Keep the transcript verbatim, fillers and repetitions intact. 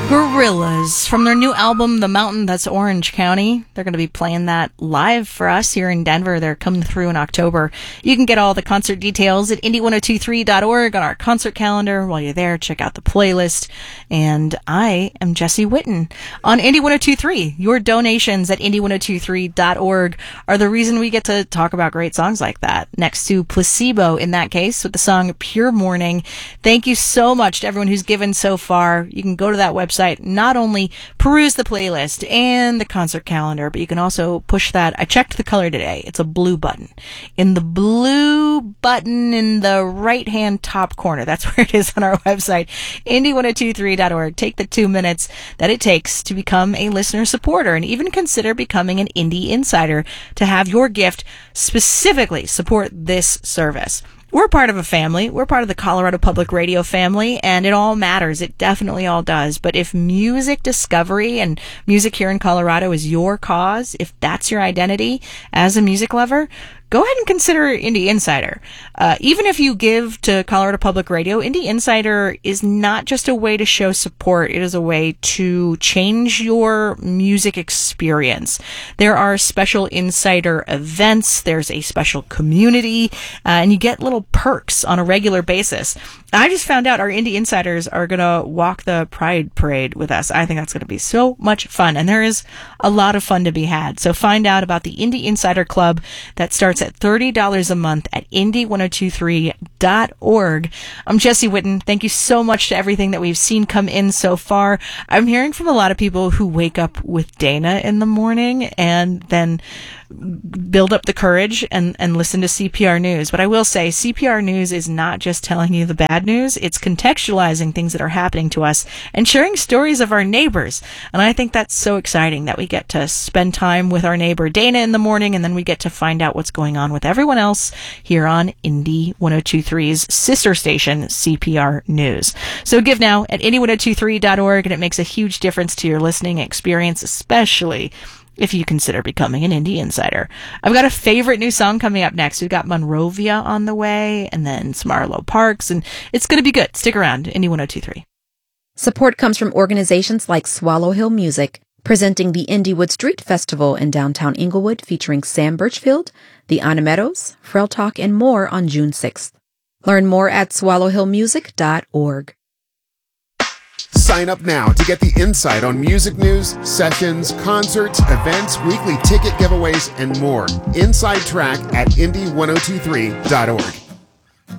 Gorillaz from their new album, The Mountain That's Orange County. They're going to be playing that live for us here in Denver. They're coming through in October. You can get all the concert details at indie ten twenty-three dot org on our concert calendar. While you're there, check out the playlist. And I am Jesse Witten on Indie ten twenty-three. Your donations at indie ten twenty-three dot org are the reason we get to talk about great songs like that. Next to Placebo, in that case, with the song Pure Morning. Thank you so much to everyone who's given so far. You can go to that website, not only peruse the playlist and the concert calendar, but you can also push that. I checked the color today. It's a blue button. In the blue button in the right-hand top corner, that's where it is on our website, indie ten twenty-three dot org. Take the two minutes that it takes to become a listener supporter and even consider becoming an Indie Insider to have your gift specifically support this service. We're part of a family. We're part of the Colorado Public Radio family, and it all matters. It definitely all does. But if music discovery and music here in Colorado is your cause, if that's your identity as a music lover, go ahead and consider Indie Insider. Uh, even if you give to Colorado Public Radio, Indie Insider is not just a way to show support. It is a way to change your music experience. There are special insider events. There's a special community, uh, and you get little perks on a regular basis. I just found out our Indie Insiders are going to walk the Pride Parade with us. I think that's going to be so much fun, and there is a lot of fun to be had. So find out about the Indie Insider Club that starts at thirty dollars a month at indie ten twenty-three dot org. I'm Jesse Witten. Thank you so much to everything that we've seen come in so far. I'm hearing from a lot of people who wake up with Dana in the morning and then build up the courage and, and listen to C P R News. But I will say C P R News is not just telling you the bad news. It's contextualizing things that are happening to us and sharing stories of our neighbors. And I think that's so exciting that we get to spend time with our neighbor Dana in the morning, and then we get to find out what's going on with everyone else here on Indie ten twenty-three's sister station, C P R News. So give now at indie ten twenty-three dot org, and it makes a huge difference to your listening experience, especially if you consider becoming an Indie Insider. I've got a favorite new song coming up next. We've got Monrovia on the way, and then some Arlo Parks, and it's going to be good. Stick around, Indie ten twenty-three. Support comes from organizations like Swallow Hill Music, presenting the Indiewood Street Festival in downtown Inglewood, featuring Sam Birchfield, the Anna Meadows, Frel Talk, and more on June sixth. Learn more at swallow hill music dot org. Sign up now to get the insight on music news, sessions, concerts, events, weekly ticket giveaways, and more. Inside Track at indie ten twenty-three dot org.